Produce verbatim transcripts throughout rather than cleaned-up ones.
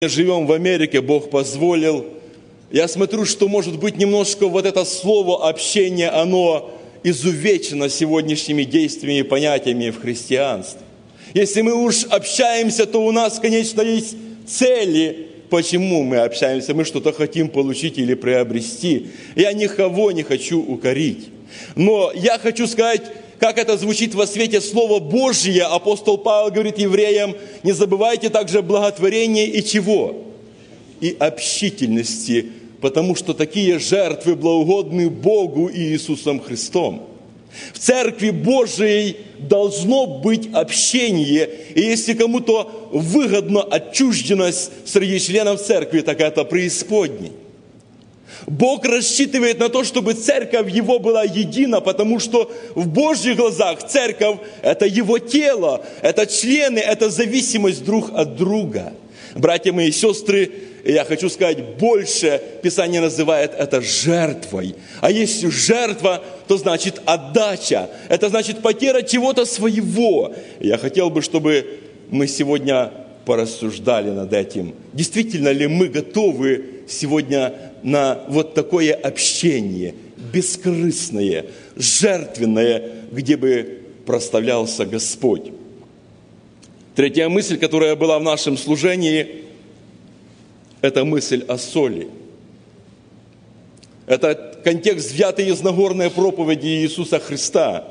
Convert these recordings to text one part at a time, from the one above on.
Живем в Америке, Бог позволил. Я смотрю, что, может быть, немножко вот это слово общение, оно изувечено сегодняшними действиями и понятиями в христианстве. Если мы уж общаемся, то у нас, конечно, есть цели, почему мы общаемся. Мы что-то хотим получить или приобрести. Я никого не хочу укорить. Но я хочу сказать, как это звучит во свете Слова Божия. Апостол Павел говорит евреям: не забывайте также благотворения и чего? И общительности, потому что такие жертвы благоугодны Богу и Иисусом Христом. В Церкви Божией должно быть общение, и если кому-то выгодна отчужденность среди членов Церкви, так это преисподней. Бог рассчитывает на то, чтобы церковь Его была едина, потому что в Божьих глазах церковь – это Его тело, это члены, это зависимость друг от друга. Братья мои и сестры, я хочу сказать больше, Писание называет это жертвой. А если жертва, то значит отдача, это значит потеря чего-то своего. Я хотел бы, чтобы мы сегодня порассуждали над этим. Действительно ли мы готовы сегодня на вот такое общение, бескорыстное, жертвенное, где бы прославлялся Господь. Третья мысль, которая была в нашем служении, это мысль о соли. Это контекст, взятый из Нагорной проповеди Иисуса Христа.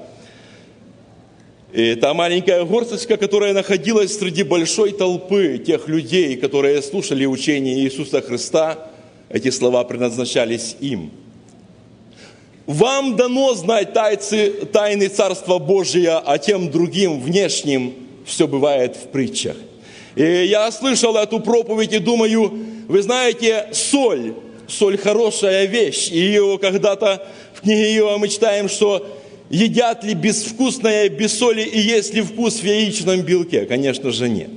И та маленькая горсточка, которая находилась среди большой толпы тех людей, которые слушали учение Иисуса Христа, эти слова предназначались им. Вам дано знать тайцы, тайны Царства Божия, а тем другим, внешним, все бывает в притчах. И я слышал эту проповедь и думаю, вы знаете, соль, соль хорошая вещь. И ее когда-то в книге Иова мы читаем, что едят ли безвкусное без соли и есть ли вкус в яичном белке? Конечно же нет.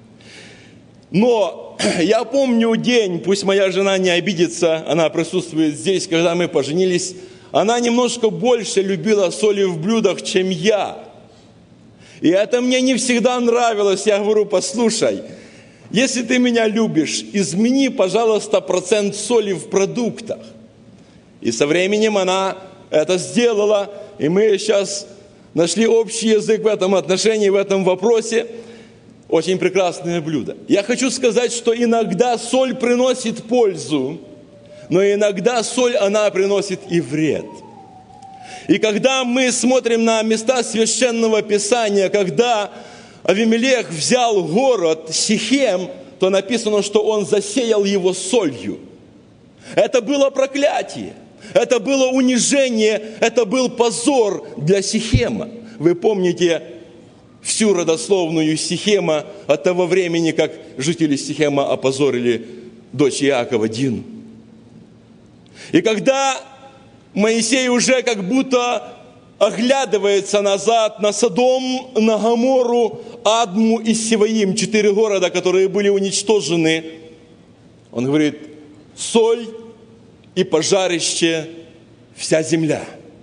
Но я помню день, пусть моя жена не обидится, она присутствует здесь, когда мы поженились, она немножко больше любила соли в блюдах, чем я. И это мне не всегда нравилось. Я говорю: послушай, если ты меня любишь, измени, пожалуйста, процент соли в продуктах. И со временем она это сделала, и мы сейчас нашли общий язык в этом отношении, в этом вопросе. Очень прекрасное блюдо. Я хочу сказать, что иногда соль приносит пользу, но иногда соль, она приносит и вред. И когда мы смотрим на места Священного Писания, когда Авимелех взял город Сихем, то написано, что он засеял его солью. Это было проклятие, это было унижение, это был позор для Сихема. Вы помните всю родословную Сихема от того времени, как жители Сихема опозорили дочь Иакова Дину. И когда Моисей уже как будто оглядывается назад на Содом, на Гоморру, Адму и Севаим, четыре города, которые были уничтожены, он говорит: соль и пожарище вся земля.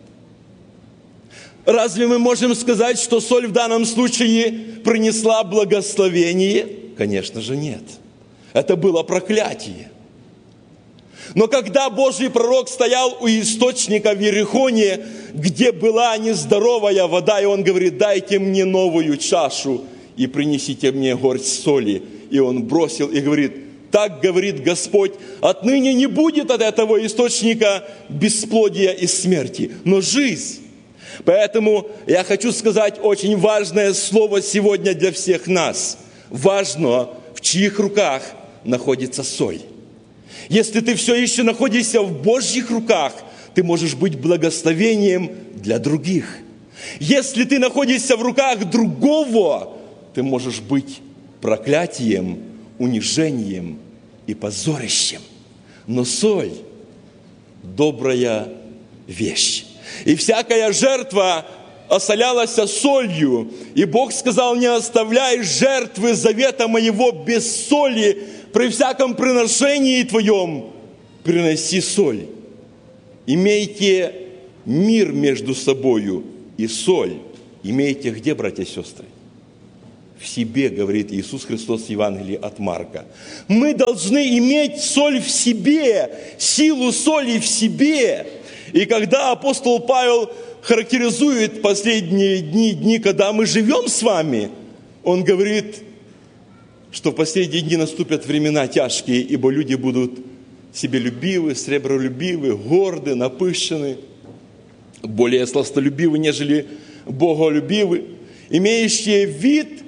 Разве мы можем сказать, что соль в данном случае принесла благословение? Конечно же нет. Это было проклятие. Но когда Божий пророк стоял у источника в Иерихоне, где была нездоровая вода, и он говорит: дайте мне новую чашу и принесите мне горсть соли. И он бросил и говорит: так говорит Господь, отныне не будет от этого источника бесплодия и смерти, но жизнь. Поэтому я хочу сказать очень важное слово сегодня для всех нас. Важно, в чьих руках находится соль. Если ты все еще находишься в Божьих руках, ты можешь быть благословением для других. Если ты находишься в руках другого, ты можешь быть проклятием, унижением и позорищем. Но соль – добрая вещь. И всякая жертва осолялась солью. И Бог сказал: не оставляй жертвы завета моего без соли. При всяком приношении твоем приноси соль. Имейте мир между собою и соль. Имейте где, братья и сестры? в себе, говорит Иисус Христос в Евангелии от Марка. Мы должны иметь соль в себе, силу соли в себе. И когда апостол Павел характеризует последние дни, дни, когда мы живем с вами, он говорит, что в последние дни наступят времена тяжкие, ибо люди будут себелюбивы, сребролюбивы, горды, напыщены, более сластолюбивы, нежели боголюбивы, имеющие вид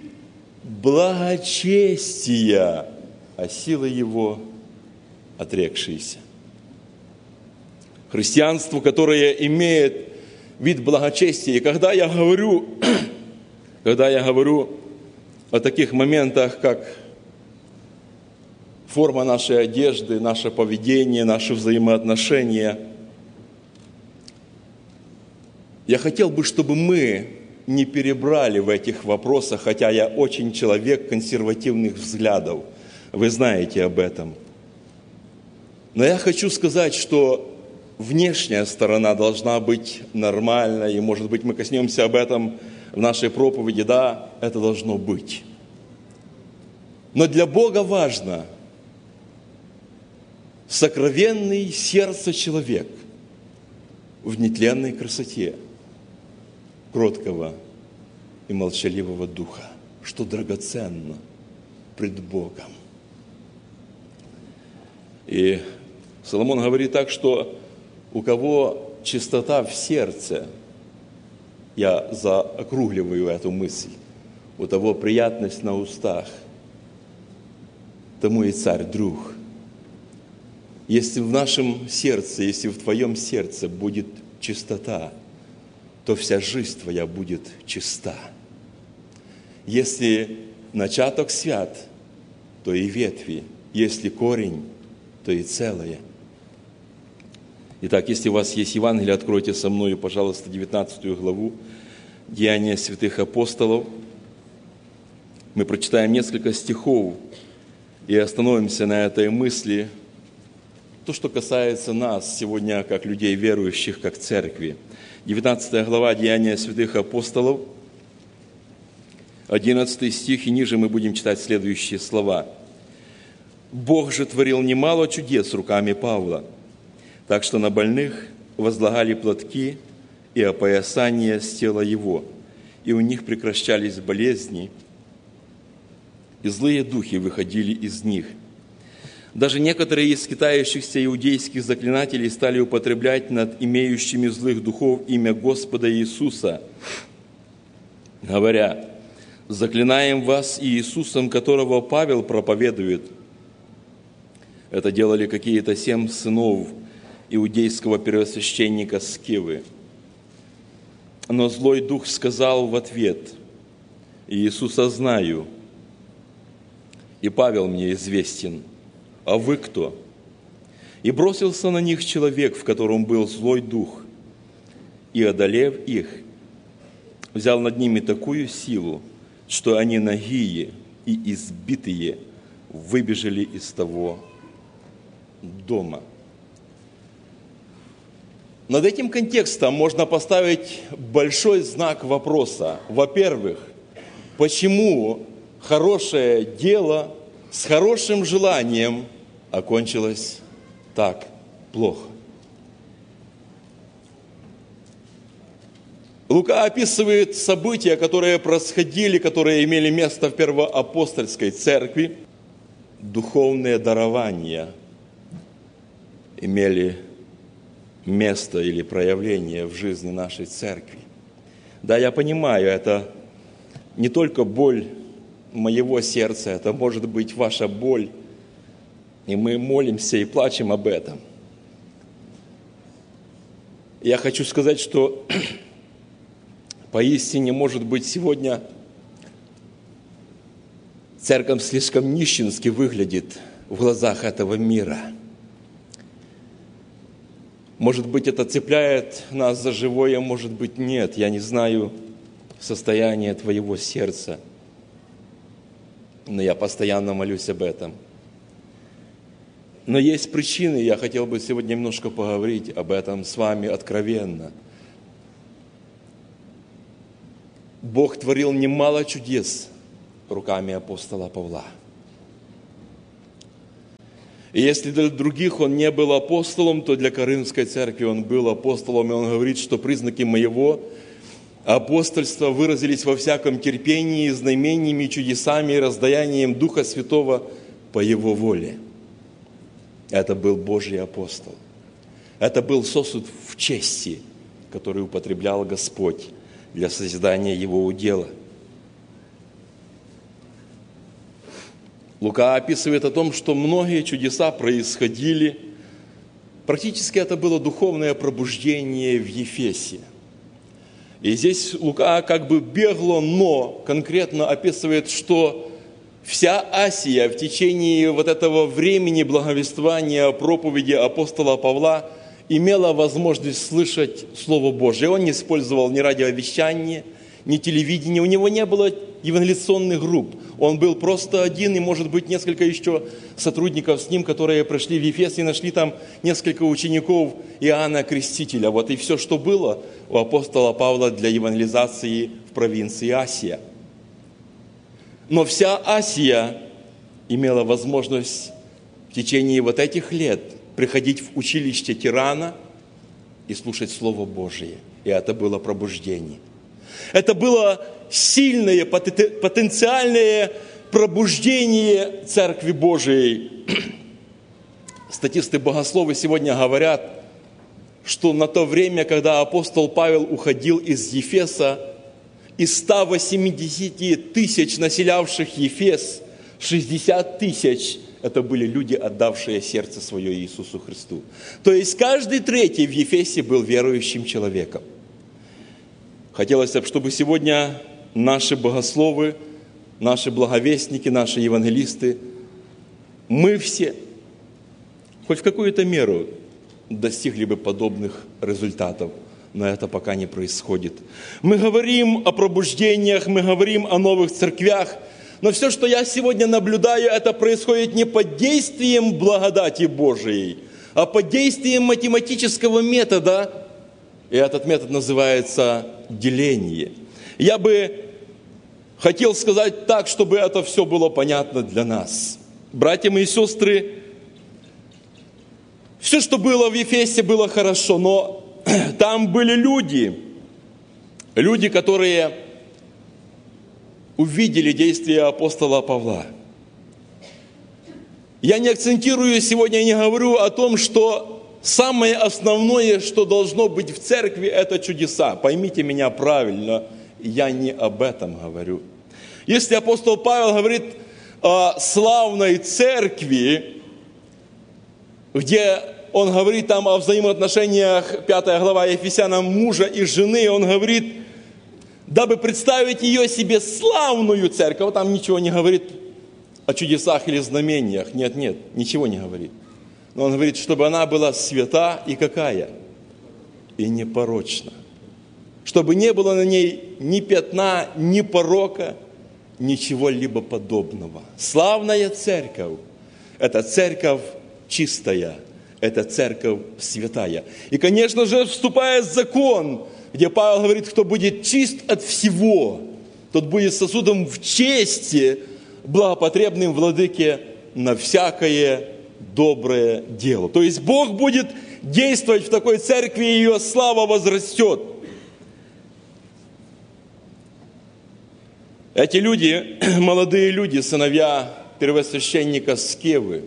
благочестия, а сила его отрекшиеся. Христианство, которое имеет вид благочестия. И когда я говорю, когда я говорю о таких моментах, как форма нашей одежды, наше поведение, наши взаимоотношения, я хотел бы, чтобы мы не перебрали в этих вопросах, хотя я очень человек консервативных взглядов. Вы знаете об этом. Но я хочу сказать, что внешняя сторона должна быть нормальной, и, может быть, мы коснемся об этом в нашей проповеди. Да, это должно быть. Но для Бога важно сокровенный сердце человек в нетленной красоте, кроткого и молчаливого духа, что драгоценно пред Богом. И Соломон говорит так, что у кого чистота в сердце, я заокругливаю эту мысль, у того приятность на устах, тому и царь друг. Если в нашем сердце, если в твоем сердце будет чистота, то вся жизнь твоя будет чиста. Если начаток свят, то и ветви. Если корень, то и целое. Итак, если у вас есть Евангелие, откройте со мной, пожалуйста, девятнадцатую главу Деяния святых апостолов. Мы прочитаем несколько стихов и остановимся на этой мысли. То, что касается нас сегодня, как людей верующих, как церкви. девятнадцатая глава Деяния святых апостолов, одиннадцатый стих, и ниже мы будем читать следующие слова. «Бог же творил немало чудес руками Павла, так что на больных возлагали платки и опоясания с тела его, и у них прекращались болезни, и злые духи выходили из них. Даже некоторые из скитающихся иудейских заклинателей стали употреблять над имеющими злых духов имя Господа Иисуса, говоря: заклинаем вас Иисусом, которого Павел проповедует. Это делали какие-то семь сынов иудейского первосвященника Скевы. Но злой дух сказал в ответ: Иисуса знаю, и Павел мне известен. А вы кто? И бросился на них человек, в котором был злой дух, и, одолев их, взял над ними такую силу, что они нагие и избитые выбежали из того дома. Над этим контекстом можно поставить большой знак вопроса. Во-первых, почему хорошее дело с хорошим желанием окончилось так плохо? Лука описывает события, которые происходили, которые имели место в первоапостольской церкви. Духовные дарования имели место или проявление в жизни нашей церкви. Да, я понимаю, это не только боль моего сердца, это может быть ваша боль, и мы молимся и плачем об этом. Я хочу сказать, что поистине, может быть, сегодня церковь слишком нищенски выглядит в глазах этого мира. Может быть, это цепляет нас за живое, может быть, нет. Я не знаю состояние твоего сердца, но я постоянно молюсь об этом. Но есть причины, я хотел бы сегодня немножко поговорить об этом с вами откровенно. Бог творил немало чудес руками апостола Павла. И если для других он не был апостолом, то для Коринфской церкви он был апостолом, и он говорит, что признаки моего апостольства выразились во всяком терпении, знамениями, чудесами и раздаянием Духа Святого по Его воле. Это был Божий апостол. Это был сосуд в чести, который употреблял Господь для созидания Его удела. Лука описывает о том, что многие чудеса происходили. Практически это было духовное пробуждение в Ефесе. И здесь Лука как бы бегло, но конкретно описывает, что вся Асия в течение вот этого времени благовествования проповеди апостола Павла имела возможность слышать Слово Божие. Он не использовал ни радиовещание, ни телевидение, у него не было евангелиционных групп. Он был просто один, и, может быть, несколько еще сотрудников с ним, которые пришли в Ефес и нашли там несколько учеников Иоанна Крестителя. Вот и все, что было у апостола Павла для евангелизации в провинции Асия. Но вся Асия имела возможность в течение вот этих лет приходить в училище Тирана и слушать Слово Божие. И это было пробуждение. Это было сильное, потенциальное пробуждение Церкви Божией. Статисты-богословы сегодня говорят, что на то время, когда апостол Павел уходил из Ефеса, из ста восьмидесяти тысяч населявших Ефес, шестьдесят тысяч – это были люди, отдавшие сердце свое Иисусу Христу. То есть каждый третий в Ефесе был верующим человеком. Хотелось бы, чтобы сегодня наши богословы, наши благовестники, наши евангелисты, мы все, хоть в какую-то меру, достигли бы подобных результатов. Но это пока не происходит. Мы говорим о пробуждениях, мы говорим о новых церквях, но все, что я сегодня наблюдаю, это происходит не под действием благодати Божией, а под действием математического метода, и этот метод называется деление. Я бы хотел сказать так, чтобы это все было понятно для нас. Братья мои сестры, все, что было в Ефесе, было хорошо, но там были люди, люди, которые увидели действия апостола Павла. Я не акцентирую сегодня, не говорю о том, что самое основное, что должно быть в церкви, это чудеса. Поймите меня правильно, я не об этом говорю. Если апостол Павел говорит о славной церкви, где он говорит там о взаимоотношениях, пятая глава Ефесянам, мужа и жены, он говорит, дабы представить ее себе славную церковь. Там ничего не говорит о чудесах или знамениях. Нет, нет, ничего не говорит. Но он говорит, чтобы она была свята и какая? И непорочна. Чтобы не было на ней ни пятна, ни порока, ничего-либо подобного. Славная церковь – это церковь чистая. Это церковь святая. И, конечно же, вступает закон, где Павел говорит, кто будет чист от всего, тот будет сосудом в чести, благопотребным владыке на всякое доброе дело. То есть Бог будет действовать в такой церкви, и ее слава возрастет. Эти люди, молодые люди, сыновья первосвященника Скевы,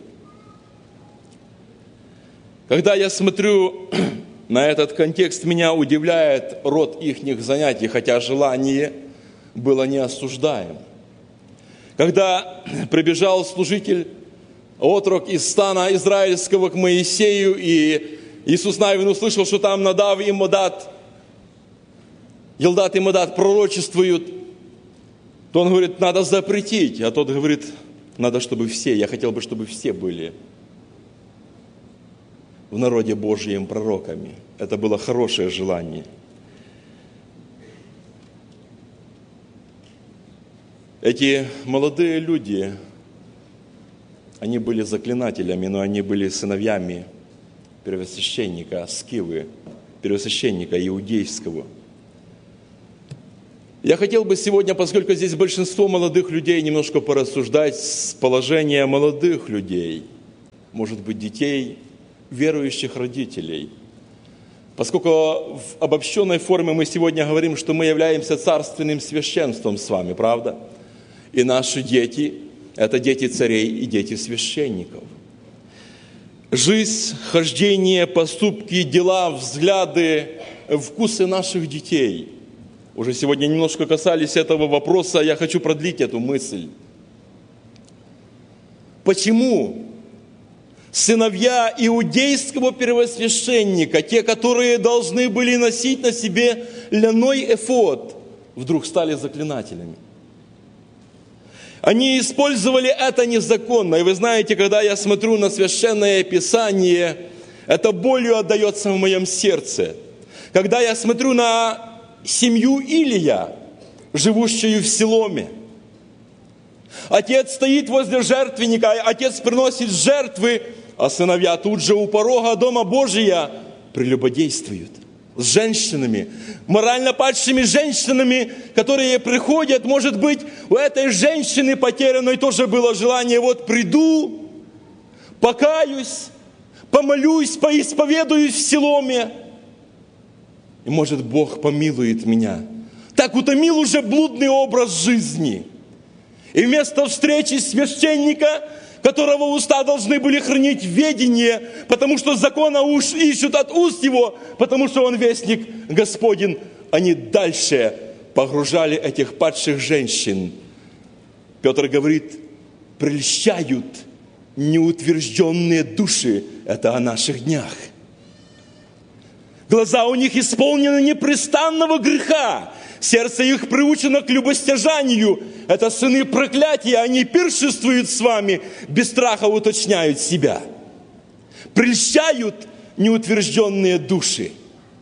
когда я смотрю на этот контекст, меня удивляет род ихних занятий, хотя желание было неосуждаемо. Когда прибежал служитель, отрок из стана израильского к Моисею, и Иисус Навин услышал, что там Надав и Модат, Елдат и Модат пророчествуют, то он говорит, надо запретить, а тот говорит, надо, чтобы все, я хотел бы, чтобы все были в народе Божьим пророками. Это было хорошее желание. Эти молодые люди, они были заклинателями, но они были сыновьями первосвященника Скивы, первосвященника иудейского. Я хотел бы сегодня, поскольку здесь большинство молодых людей, немножко порассуждать с положения молодых людей, может быть, детей, верующих родителей. Поскольку в обобщенной форме мы сегодня говорим, что мы являемся царственным священством с вами, правда? И наши дети – это дети царей и дети священников. Жизнь, хождение, поступки, дела, взгляды, вкусы наших детей. Уже сегодня немножко касались этого вопроса, я хочу продлить эту мысль. Почему сыновья иудейского первосвященника, те, которые должны были носить на себе ляной эфод, вдруг стали заклинателями? Они использовали это незаконно. И вы знаете, когда я смотрю на Священное Писание, это болью отдается в моем сердце. Когда я смотрю на семью Илия, живущую в Силоме. Отец стоит возле жертвенника, отец приносит жертвы, а сыновья тут же у порога Дома Божия прелюбодействуют с женщинами, морально падшими женщинами, которые приходят. Может быть, у этой женщины потерянной тоже было желание: вот приду, покаюсь, помолюсь, поисповедуюсь в Силоме, и, может, Бог помилует меня. Так утомил уже блудный образ жизни. И вместо встречи священника, которого уста должны были хранить ведение, потому что закона уж ищут от уст его, потому что он вестник Господень, они дальше погружали этих падших женщин. Петр говорит: прельщают неутвержденные души. Это о наших днях. Глаза у них исполнены непрестанного греха. Сердце их приучено к любостяжанию. Это сыны проклятия. Они пиршествуют с вами, без страха уточняют себя. Прельщают неутвержденные души.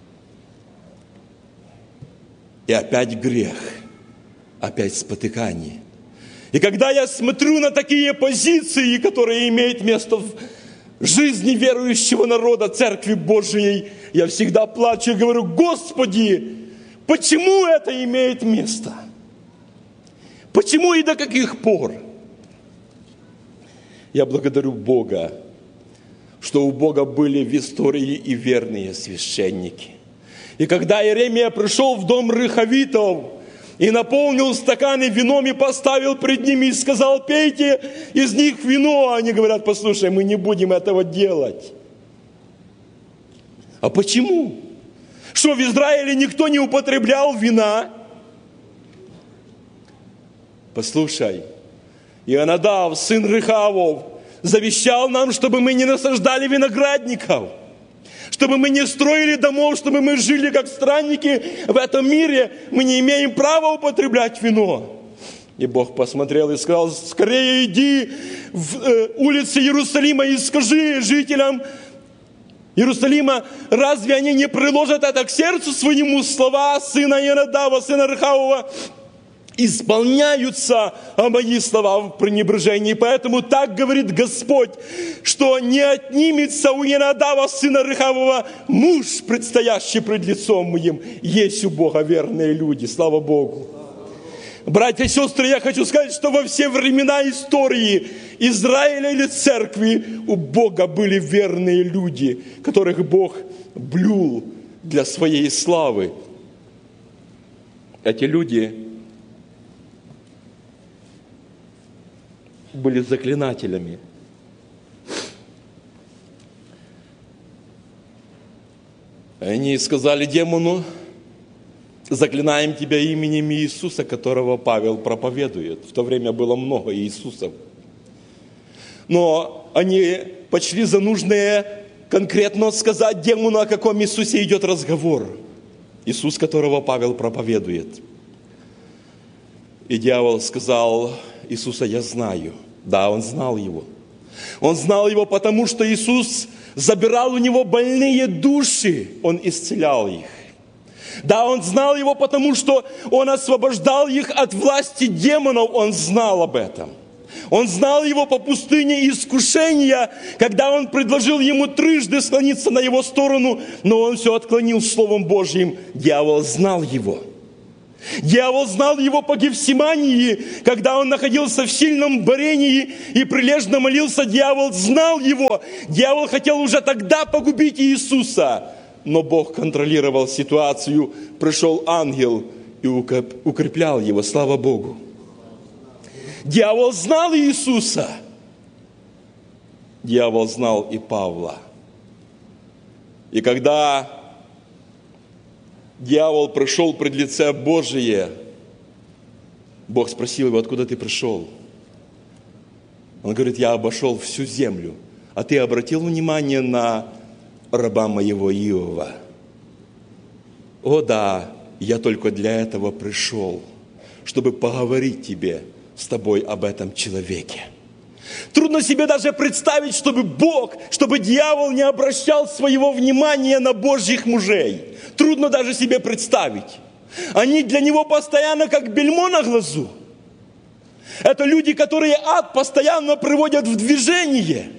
И опять грех. Опять спотыкание. И когда я смотрю на такие позиции, которые имеют место в жизни верующего народа, Церкви Божией, я всегда плачу и говорю: Господи, почему это имеет место? Почему и до каких пор? Я благодарю Бога, что у Бога были в истории и верные священники. И когда Иеремия пришел в дом Рехавитов и наполнил стаканы вином и поставил пред ними и сказал: пейте из них вино, они говорят: послушай, мы не будем этого делать. А почему? Что, в Израиле никто не употреблял вина? Послушай, Ионадав, сын Рехавов, завещал нам, чтобы мы не насаждали виноградников, чтобы мы не строили домов, чтобы мы жили как странники в этом мире. Мы не имеем права употреблять вино. И Бог посмотрел и сказал: скорее иди в э, улицы Иерусалима и скажи жителям Иерусалима, разве они не приложат это к сердцу своему? Слова сына Ионадава, сына Рехавова, исполняются, а мои слова в пренебрежении. Поэтому так говорит Господь, что не отнимется у Ионадава, сына Рехавова, муж, предстоящий пред лицом моим. Есть у Бога верные люди. Слава Богу. Братья и сестры, я хочу сказать, что во все времена истории Израиля или церкви у Бога были верные люди, которых Бог блюл для своей славы. Эти люди были заклинателями. Они сказали демону: заклинаем тебя именем Иисуса, которого Павел проповедует. В то время было много Иисусов. Но они почли за нужное конкретно сказать демону, о каком Иисусе идет разговор. Иисус, которого Павел проповедует. И дьявол сказал: Иисуса я знаю. Да, он знал его. Он знал его, потому что Иисус забирал у него больные души. Он исцелял их. Да, он знал его, потому что он освобождал их от власти демонов. Он знал об этом. Он знал его по пустыне искушения, когда он предложил ему трижды склониться на его сторону, но он все отклонил Словом Божьим. Дьявол знал его. Дьявол знал его по Гефсимании, когда он находился в сильном борении и прилежно молился. Дьявол знал его. Дьявол хотел уже тогда погубить Иисуса. Но Бог контролировал ситуацию. Пришел ангел и укреплял его. Слава Богу. Дьявол знал Иисуса. Дьявол знал и Павла. И когда дьявол пришел пред лице Божие, Бог спросил его: откуда ты пришел? Он говорит: я обошел всю землю. А ты обратил внимание на раба моего Иова? О да, я только для этого пришел, чтобы поговорить тебе, с тобой об этом человеке. Трудно себе даже представить, чтобы Бог, чтобы дьявол не обращал своего внимания на Божьих мужей. Трудно даже себе представить. Они для него постоянно как бельмо на глазу. Это люди, которые ад постоянно приводят в движение.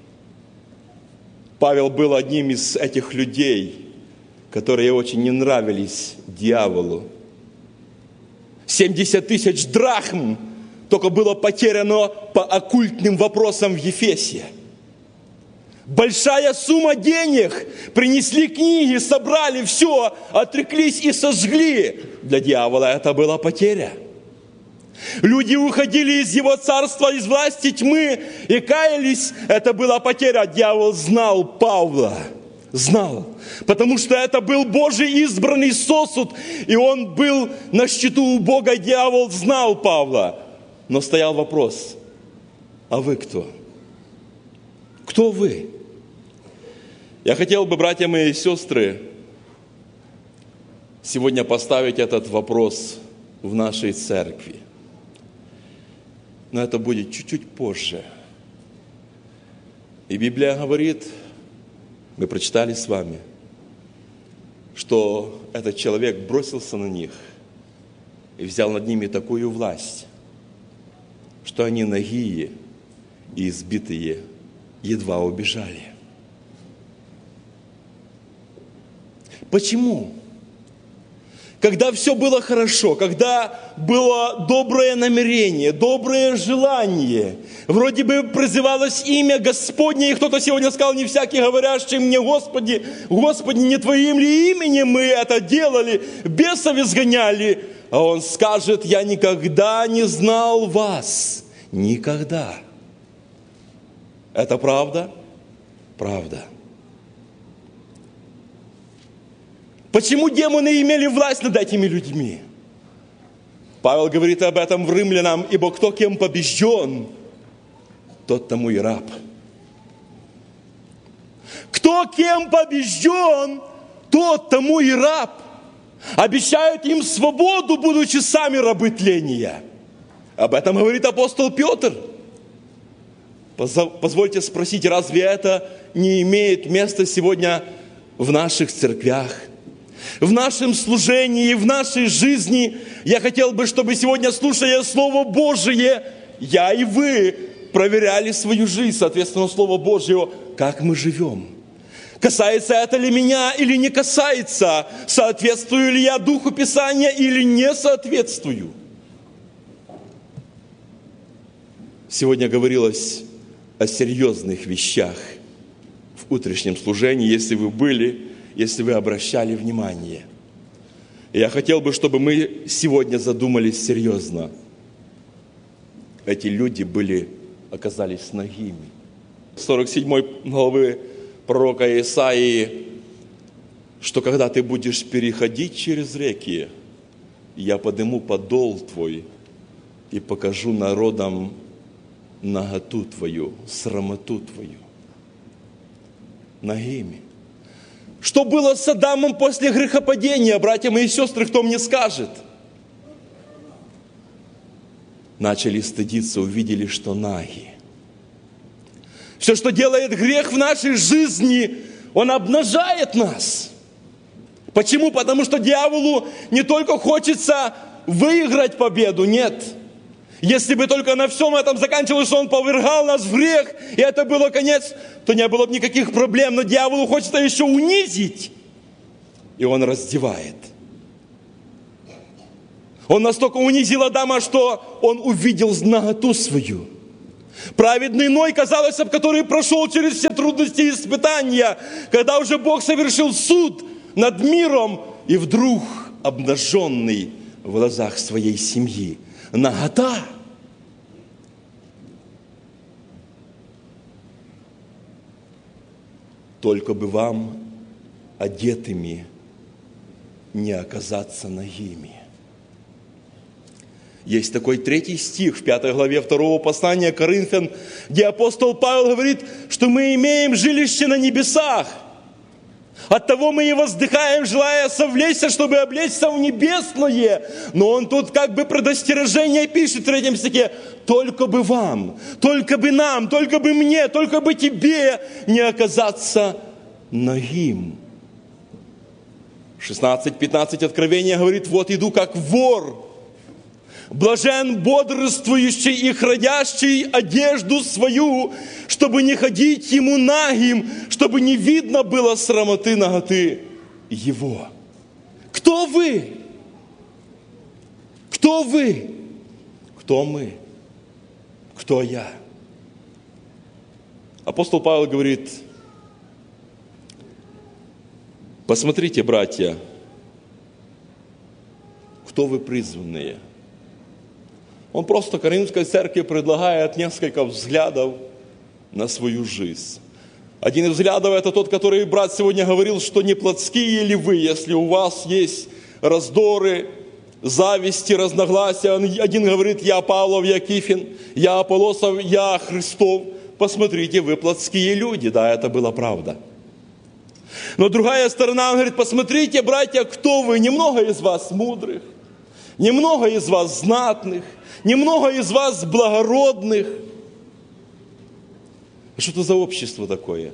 Павел был одним из этих людей, которые очень не нравились дьяволу. семьдесят тысяч драхм только было потеряно по оккультным вопросам в Ефесе. Большая сумма денег. Принесли книги, собрали все, отреклись и сожгли. Для дьявола это была потеря. Люди уходили из его царства, из власти тьмы и каялись. Это была потеря. Дьявол знал Павла. Знал. Потому что это был Божий избранный сосуд. И он был на счету у Бога. Дьявол знал Павла. Но стоял вопрос: а вы кто? Кто вы? Я хотел бы, братья мои и сестры, сегодня поставить этот вопрос в нашей церкви. Но это будет чуть-чуть позже. И Библия говорит, мы прочитали с вами, что этот человек бросился на них и взял над ними такую власть, что они нагие и избитые едва убежали. Почему? Когда все было хорошо, когда было доброе намерение, доброе желание, вроде бы призывалось имя Господне, и кто-то сегодня сказал: не всякий говорящий мне: Господи, Господи, не Твоим ли именем мы это делали, бесов изгоняли? А он скажет: я никогда не знал вас. Никогда. Это правда? Правда. Почему демоны имели власть над этими людьми? Павел говорит об этом в Римлянам: ибо кто кем побежден, тот тому и раб. Кто кем побежден, тот тому и раб. Обещают им свободу, будучи сами рабы тления. Об этом говорит апостол Петр. Позвольте спросить, разве это не имеет места сегодня в наших церквях, в нашем служении, в нашей жизни? Я хотел бы, чтобы сегодня, слушая Слово Божие, я и вы проверяли свою жизнь, соответственно, Слово Божье, как мы живем. Касается это ли меня или не касается? Соответствую ли я Духу Писания или не соответствую? Сегодня говорилось о серьезных вещах в утреннем служении, если вы были, если вы обращали внимание. И я хотел бы, чтобы мы сегодня задумались серьезно. Эти люди были, оказались нагими. сорок седьмой главы пророка Исаии, что когда ты будешь переходить через реки, я подниму подол твой и покажу народам наготу твою, срамоту твою. Нагими. Что было с Адамом после грехопадения, братья мои и сестры, кто мне скажет? Начали стыдиться, увидели, что наги. Все, что делает грех в нашей жизни, он обнажает нас. Почему? Потому что дьяволу не только хочется выиграть победу, нет. Если бы только на всем этом заканчивалось, что он повергал нас в грех, и это было конец, то не было бы никаких проблем. Но дьяволу хочется еще унизить, и он раздевает. Он настолько унизил Адама, что он увидел наготу свою. Праведный Ной, казалось, который прошел через все трудности и испытания, когда уже Бог совершил суд над миром, и вдруг обнаженный в глазах своей семьи. Нагота. Только бы вам одетыми не оказаться нагими. Есть такой третий стих в пятой главе второго послания Коринфян, где апостол Павел говорит, что мы имеем жилище на небесах. Оттого мы и воздыхаем, желая совлечься, чтобы облечься в небесное. Но он тут как бы предостережение пишет в третьем стихе. Только бы вам, только бы нам, только бы мне, только бы тебе не оказаться нагим. шестнадцать пятнадцать Откровения говорит, вот иду как вор. Блажен бодрствующий и хранящий одежду свою, чтобы не ходить ему нагим, чтобы не видно было срамоты наготы его. Кто вы? Кто вы? Кто мы? Кто я? Апостол Павел говорит, посмотрите, братья, кто вы призванные. Он просто Коринфской церкви предлагает несколько взглядов на свою жизнь. Один из взглядов – это тот, который брат сегодня говорил, что не плотские ли вы, если у вас есть раздоры, зависти, разногласия. Один говорит, я Павлов, я Кифин, я Аполлосов, я Христов. Посмотрите, вы плотские люди. Да, это была правда. Но другая сторона, он говорит, посмотрите, братья, кто вы. Немного из вас мудрых, немного из вас знатных, немного из вас благородных. Что это за общество такое?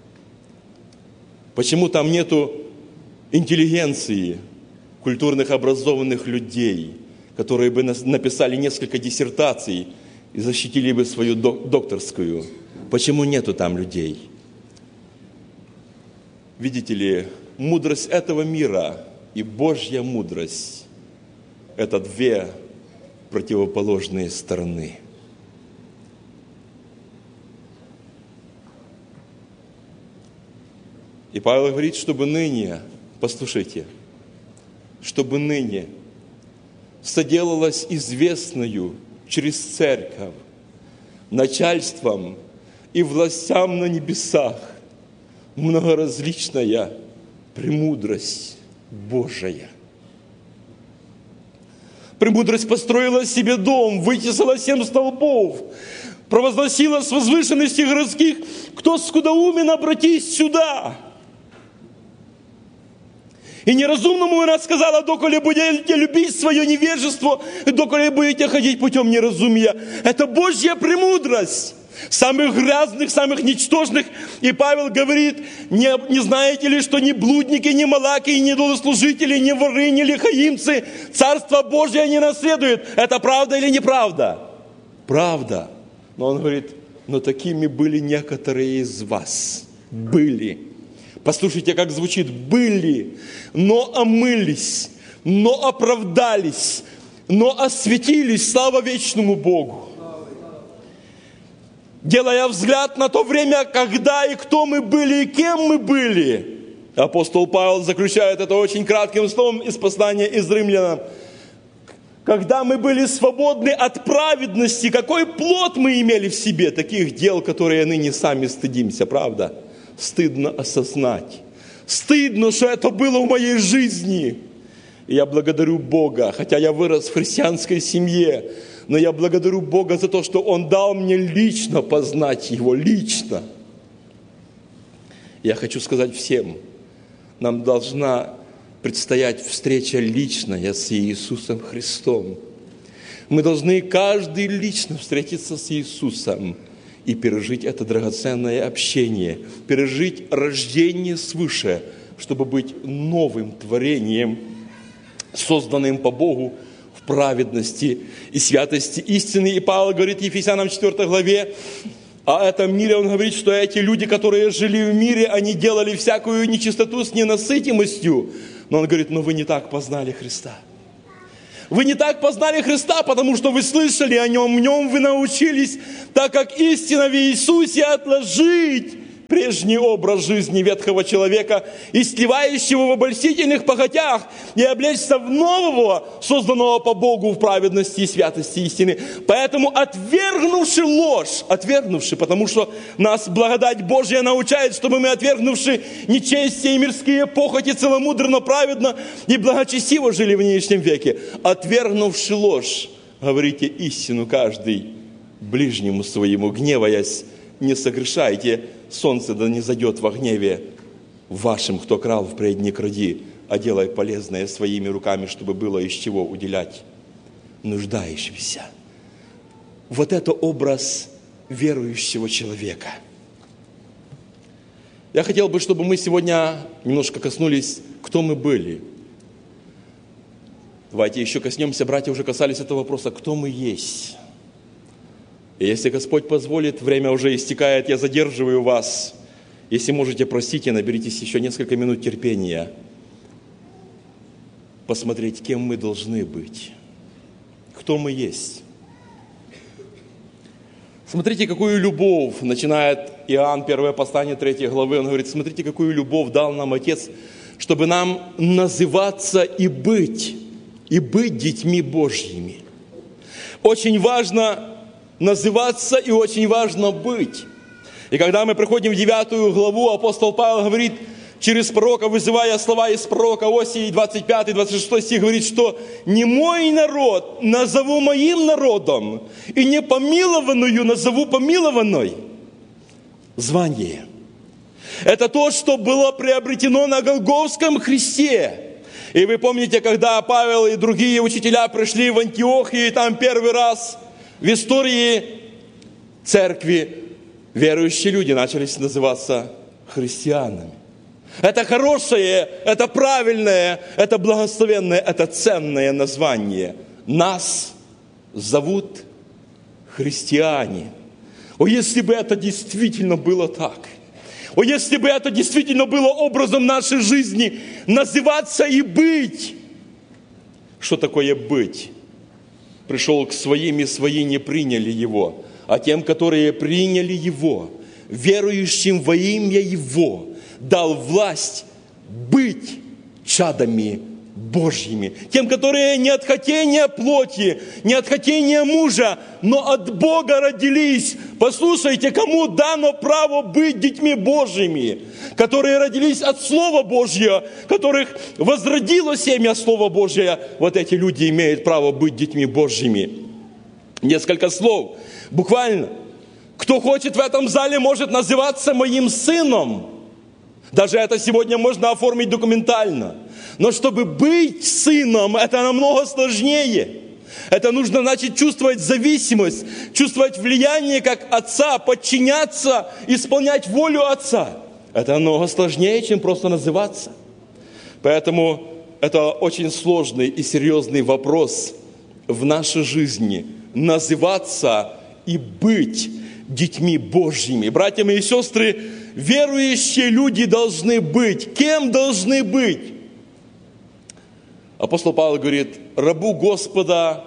Почему там нету интеллигенции, культурных образованных людей, которые бы написали несколько диссертаций и защитили бы свою докторскую? Почему нету там людей? Видите ли, мудрость этого мира и Божья мудрость – это две противоположные стороны. И Павел говорит, чтобы ныне, послушайте, чтобы ныне соделалось известною через церковь начальством и властям на небесах многоразличная премудрость Божия. Премудрость построила себе дом, вытесала семь столбов, провозгласила с возвышенностей городских, кто скудоумен, обратись сюда. И неразумному она сказала, доколе будете любить свое невежество, доколе будете ходить путем неразумия. Это Божья премудрость. Самых грязных, самых ничтожных. И Павел говорит, не, не знаете ли, что ни блудники, ни малаки, ни идолослужители, ни воры, ни лихаимцы Царство Божье не наследуют. Это правда или неправда? Правда. Но он говорит, но такими были некоторые из вас. Были. Послушайте, как звучит. Были, но омылись, но оправдались, но осветились. Слава вечному Богу. Делая взгляд на то время, когда и кто мы были, и кем мы были. Апостол Павел заключает это очень кратким словом из послания из Римлянам. Когда мы были свободны от праведности, какой плод мы имели в себе, таких дел, которые ныне сами стыдимся, правда? Стыдно осознать. Стыдно, что это было в моей жизни. И я благодарю Бога, хотя я вырос в христианской семье, но я благодарю Бога за то, что Он дал мне лично познать Его, лично. Я хочу сказать всем, нам должна предстоять встреча личная с Иисусом Христом. Мы должны каждый лично встретиться с Иисусом и пережить это драгоценное общение, пережить рождение свыше, чтобы быть новым творением, созданным по Богу, праведности и святости истины. И Павел говорит в Ефесянам четвёртой главе о этом мире. Он говорит, что эти люди, которые жили в мире, они делали всякую нечистоту с ненасытимостью. Но он говорит, но вы не так познали Христа. Вы не так познали Христа, потому что вы слышали о Нем, в Нем вы научились, так как истина в Иисусе, отложить прежний образ жизни ветхого человека и сливающего в обольстительных похотях и облечься в нового, созданного по Богу в праведности и святости истины. Поэтому отвергнувши ложь, отвергнувши, потому что нас благодать Божья научает, чтобы мы, отвергнувши нечестие и мирские похоти, целомудренно, праведно и благочестиво жили в нынешнем веке. Отвергнувши ложь, говорите истину каждый ближнему своему, гневаясь, не согрешайте, солнце да не зайдет во гневе вашим, кто крал впредь не кради, а делай полезное своими руками, чтобы было из чего уделять нуждающимся. Вот это образ верующего человека. Я хотел бы, чтобы мы сегодня немножко коснулись, кто мы были. Давайте еще коснемся, братья уже касались этого вопроса, кто мы есть. И если Господь позволит, время уже истекает, я задерживаю вас. Если можете, простите, наберитесь еще несколько минут терпения. Посмотреть, кем мы должны быть. Кто мы есть. Смотрите, какую любовь, начинает Иоанн, первое послание, третьей главы, он говорит, смотрите, какую любовь дал нам Отец, чтобы нам называться и быть, и быть детьми Божьими. Очень важно называться и очень важно быть. И когда мы приходим в девятую главу, апостол Павел говорит, через пророка, вызывая слова из пророка Осии, двадцать пятый двадцать шестой стих, говорит, что «не мой народ назову моим народом, и не помилованную назову помилованной». Звание. Это то, что было приобретено на Голгофском кресте. И вы помните, когда Павел и другие учителя пришли в Антиохию, и там первый раз в истории церкви верующие люди начали называться христианами. Это хорошее, это правильное, это благословенное, это ценное название. Нас зовут христиане. О, если бы это действительно было так! О, если бы это действительно было образом нашей жизни, называться и быть! Что такое быть? Пришел к своим, и свои не приняли Его. А тем, которые приняли Его, верующим во имя Его, дал власть быть чадами Божьими. Тем, которые не от хотения плоти, не от хотения мужа, но от Бога родились. Послушайте, кому дано право быть детьми Божьими, которые родились от Слова Божьего, которых возродило семя Слова Божьего. Вот эти люди имеют право быть детьми Божьими. Несколько слов. Буквально. Кто хочет в этом зале, может называться моим сыном. Даже это сегодня можно оформить документально. Но чтобы быть сыном, это намного сложнее. Это нужно, значит, чувствовать зависимость, чувствовать влияние как отца, подчиняться, исполнять волю отца. Это намного сложнее, чем просто называться. Поэтому это очень сложный и серьезный вопрос в нашей жизни. Называться и быть детьми Божьими. Братья мои и сестры, верующие люди должны быть. Кем должны быть? Апостол Павел говорит, рабу Господа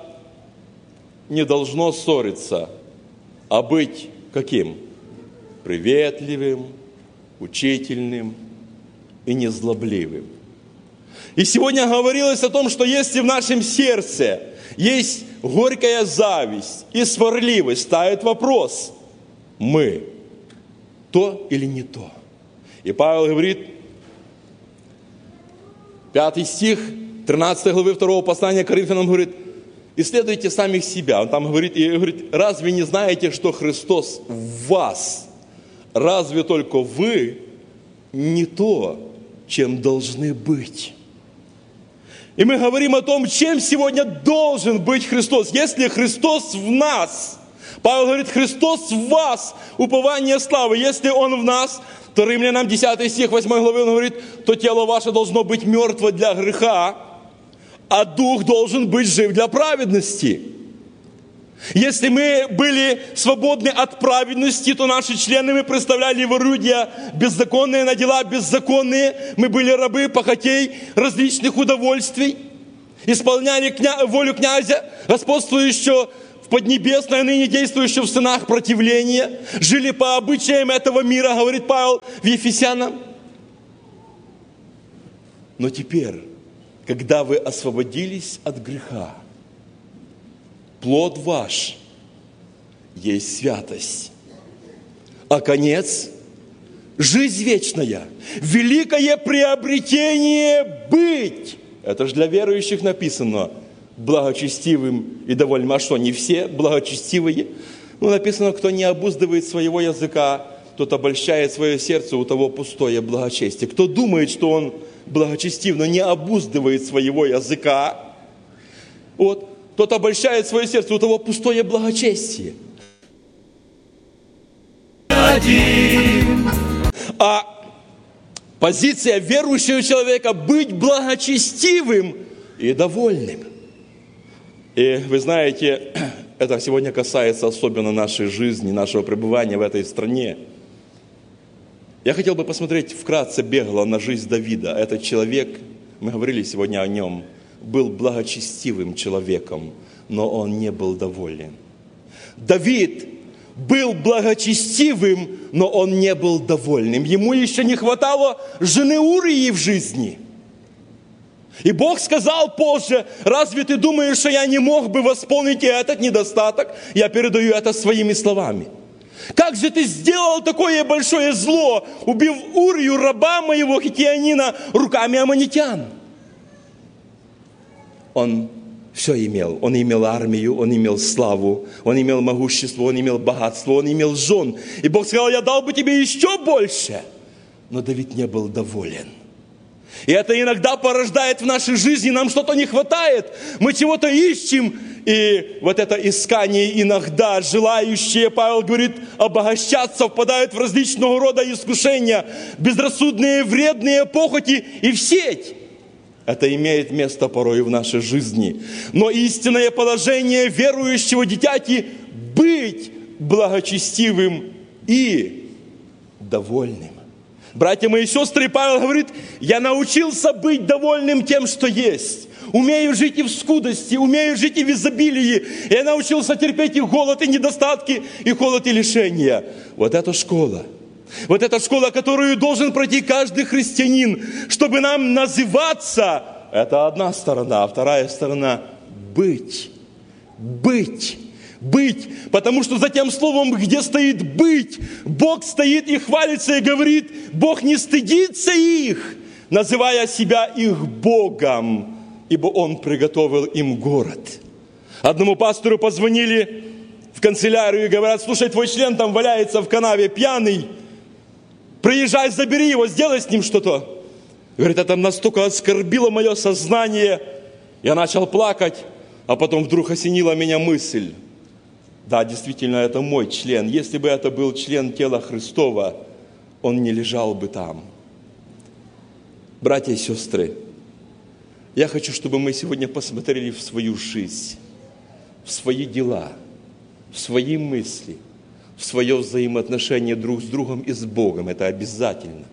не должно ссориться, а быть каким? Приветливым, учительным и незлобливым. И сегодня говорилось о том, что если в нашем сердце есть горькая зависть и сварливость, ставит вопрос, мы то или не то? И Павел говорит, пятый стих, тринадцатой главы второго послания к Коринфянам, говорит, исследуйте самих себя. Он там говорит, и говорит, разве не знаете, что Христос в вас? Разве только вы не то, чем должны быть? И мы говорим о том, чем сегодня должен быть Христос. Если Христос в нас, Павел говорит, Христос в вас, упование славы. Если Он в нас, то Римлянам десятый стих восьмой главы, он говорит, то тело ваше должно быть мертво для греха, а дух должен быть жив для праведности. Если мы были свободны от праведности, то наши члены мы представляли в орудия беззаконные, на дела беззаконные. Мы были рабы похотей различных удовольствий. исполняли кня... волю князя, господствующего в Поднебесной, ныне действующего в сынах противления, жили по обычаям этого мира, говорит Павел в Ефесянам. Но теперь, когда вы освободились от греха, плод ваш есть святость, а конец – жизнь вечная, великое приобретение быть. Это же для верующих написано благочестивым и довольным. А что, не все благочестивые? Ну, написано, кто не обуздывает своего языка, тот обольщает свое сердце, у того пустое благочестие. Кто думает, что он благочестив, но не обуздывает своего языка, вот, тот обольщает свое сердце, у того пустое благочестие. Один. А позиция верующего человека – быть благочестивым и довольным. И вы знаете, это сегодня касается особенно нашей жизни, нашего пребывания в этой стране. Я хотел бы посмотреть вкратце бегло на жизнь Давида. Этот человек, мы говорили сегодня о нем, был благочестивым человеком, но он не был доволен. Давид был благочестивым, но он не был довольным. Ему еще не хватало жены Урии в жизни. И Бог сказал позже: разве ты думаешь, что я не мог бы восполнить и этот недостаток? Я передаю это своими словами. Как же ты сделал такое большое зло, убив Урию, раба моего хитеянина, руками аммонитян? Он все имел. Он имел армию, он имел славу, он имел могущество, он имел богатство, он имел жен. И Бог сказал: я дал бы тебе еще больше. Но Давид не был доволен. И это иногда порождает в нашей жизни, нам что-то не хватает, мы чего-то ищем. И вот это искание иногда, желающие, Павел говорит, обогащаться, впадают в различного рода искушения, безрассудные, вредные похоти и в сеть. Это имеет место порой в нашей жизни. Но истинное положение верующего дитяти – быть благочестивым и довольным. Братья мои и сестры, Павел говорит: я научился быть довольным тем, что есть. Умею жить и в скудости, умею жить и в изобилии. Я научился терпеть и голод, и недостатки, и холод, и лишения. Вот это школа. Вот эта школа, которую должен пройти каждый христианин, чтобы нам называться. Это одна сторона, а вторая сторона – быть. Быть. Быть. Потому что за тем словом, где стоит «быть», Бог стоит и хвалится, и говорит: Бог не стыдится их, называя себя их Богом, ибо Он приготовил им город. Одному пастору позвонили в канцелярию и говорят: слушай, твой член там валяется в канаве пьяный, приезжай, забери его, сделай с ним что-то. Говорит, это настолько оскорбило мое сознание, я начал плакать, а потом вдруг осенила меня мысль: да, действительно, это мой член. Если бы это был член тела Христова, он не лежал бы там. Братья и сестры, я хочу, чтобы мы сегодня посмотрели в свою жизнь, в свои дела, в свои мысли, в свое взаимоотношение друг с другом и с Богом. Это обязательно.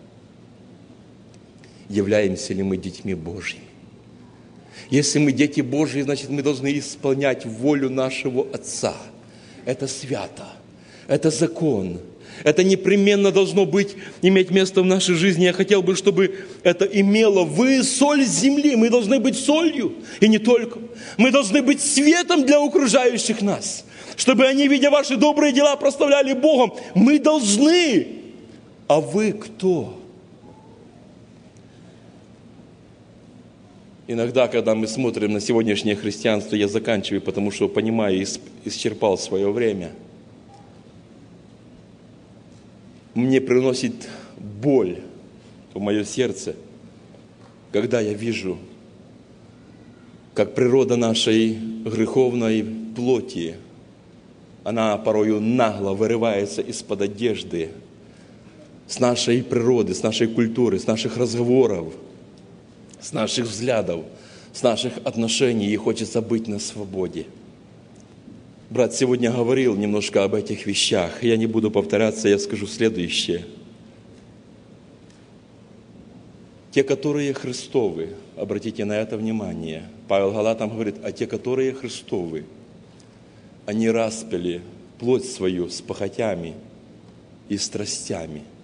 Являемся ли мы детьми Божьими? Если мы дети Божьи, значит, мы должны исполнять волю нашего Отца. Это свято, это закон. Это непременно должно быть, иметь место в нашей жизни. Я хотел бы, чтобы это имело. Вы соль земли, мы должны быть солью. И не только. Мы должны быть светом для окружающих нас. Чтобы они, видя ваши добрые дела, прославляли Богом. Мы должны. А вы кто? Иногда, когда мы смотрим на сегодняшнее христианство, я заканчиваю, потому что, понимаю, исчерпал свое время. Мне приносит боль в мое сердце, когда я вижу, как природа нашей греховной плоти, она порою нагло вырывается из-под одежды, с нашей природы, с нашей культуры, с наших разговоров, с наших взглядов, с наших отношений, и хочется быть на свободе. Брат сегодня говорил немножко об этих вещах. Я не буду повторяться, я скажу следующее. Те, которые Христовы, обратите на это внимание. Павел Галатам говорит, а те, которые Христовы, они распяли плоть свою с похотями и страстями.